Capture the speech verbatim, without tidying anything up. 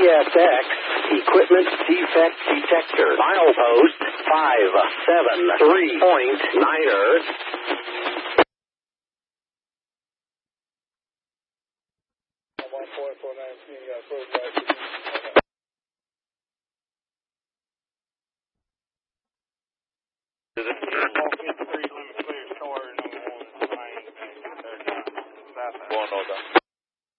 S X Equipment Defect Detector. Milepost five seven three point niner. one four four nine, you got